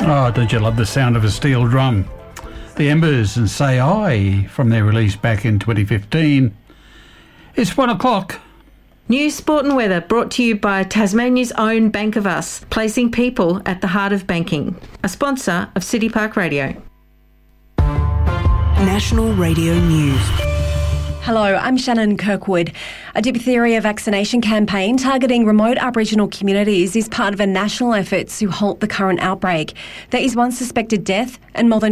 Oh, don't you love the sound of a steel drum? The Embers and Say I from their release back in 2015. It's 1 o'clock. News, sport and weather brought to you by Tasmania's own Bank of Us, placing people at the heart of banking. A sponsor of City Park Radio. National Radio News. Hello, I'm Shannon Kirkwood. A diphtheria vaccination campaign targeting remote Aboriginal communities is part of a national effort to halt the current outbreak. There is one suspected death and more than